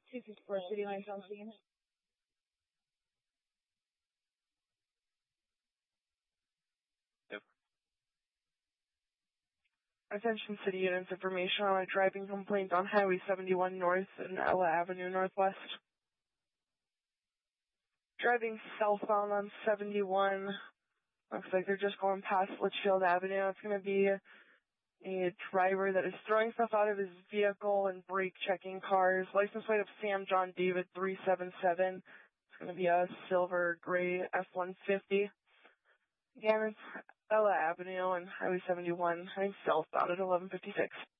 254 City Line on scene. Yep. Attention city units, information on a driving complaint on Highway 71 North and Ella Avenue Northwest. Driving southbound on 71. Looks like they're just going past Litchfield Avenue. It's going to be a driver that is throwing stuff out of his vehicle and brake checking cars. License plate of Sam John David 377. It's going to be a silver gray F-150. Again, it's Ella Avenue and Highway 71, heading southbound at 1156.